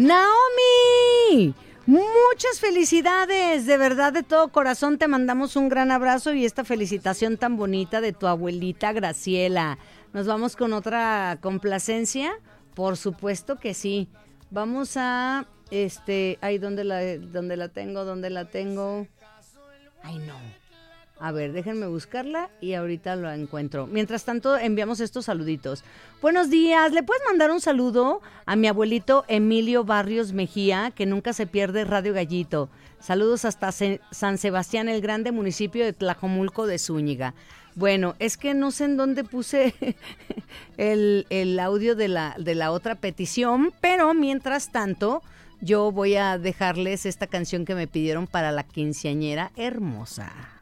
Naomi, muchas felicidades, de verdad, de todo corazón te mandamos un gran abrazo y esta felicitación tan bonita de tu abuelita Graciela. ¿Nos vamos con otra complacencia? Por supuesto que sí. Vamos a, ay, ¿dónde la tengo? Ay, no. A ver, déjenme buscarla y ahorita lo encuentro. Mientras tanto, enviamos estos saluditos. Buenos días, ¿le puedes mandar un saludo a mi abuelito Emilio Barrios Mejía, que nunca se pierde Radio Gallito? Saludos hasta San Sebastián el Grande, municipio de Tlajomulco de Zúñiga. Bueno, es que no sé en dónde puse el audio de la otra petición, pero mientras tanto, yo voy a dejarles esta canción que me pidieron para la quinceañera hermosa.